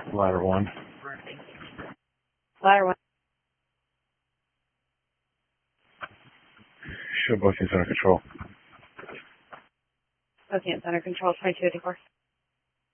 Ladder 1. Ladder 1. Show both units under control. Both units under control, 2284.